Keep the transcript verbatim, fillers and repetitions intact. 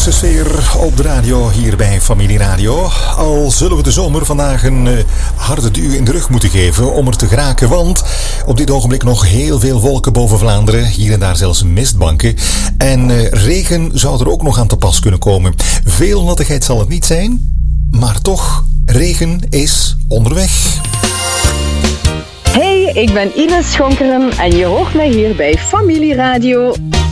zomerse sfeer op de radio hier bij Familie Radio. Al zullen we de zomer vandaag een uh, harde duw in de rug moeten geven om er te geraken. Want op dit ogenblik nog heel veel wolken boven Vlaanderen. Hier en daar zelfs mistbanken. En uh, regen zou er ook nog aan te pas kunnen komen. Veel nattigheid zal het niet zijn. Maar toch, regen is onderweg. Hey, ik ben Ines Schonkeren en je hoort mij hier bij Familie Radio.